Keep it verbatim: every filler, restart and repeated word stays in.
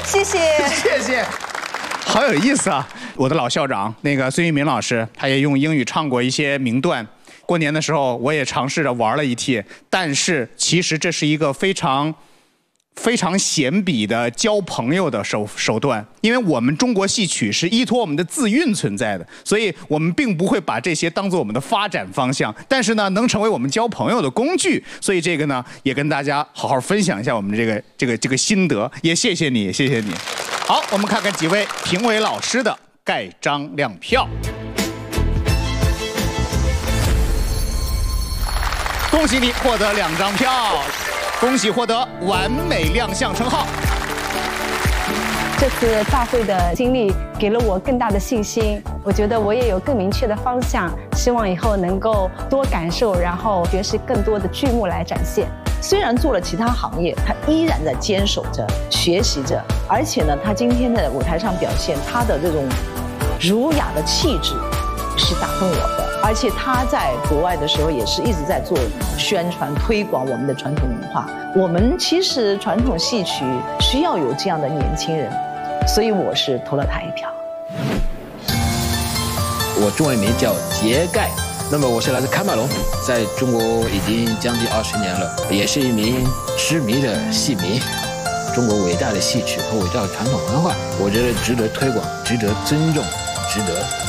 谢谢， 谢谢。好有意思啊！我的老校长那个孙玉民老师，他也用英语唱过一些名段。过年的时候，我也尝试着玩了一替，但是其实这是一个非常。非常闲笔的交朋友的手手段，因为我们中国戏曲是依托我们的字韵存在的，所以我们并不会把这些当做我们的发展方向，但是呢，能成为我们交朋友的工具。所以这个呢，也跟大家好好分享一下我们这个这个这个心得，也谢谢你，谢谢你。好，我们看看几位评委老师的盖章亮票。恭喜你获得两张票。恭喜获得完美亮相称号。 这次大会的经历给了我更大的信心，我觉得我也有更明确的方向，希望以后能够多感受，然后学习更多的剧目来展现。 虽然做了其他行业，他依然在坚守着、学习着，而且呢，他今天的舞台上表现，他的这种儒雅的气质是打动我的。而且他在国外的时候也是一直在做宣传推广我们的传统文化。我们其实传统戏曲需要有这样的年轻人，所以我是投了他一票。 我中文名叫杰盖，那么我是来自喀麦隆，在中国已经将近二十年了，也是一名痴迷的戏迷。中国伟大的戏曲和伟大的传统文化，我觉得值得推广，值得尊重，值得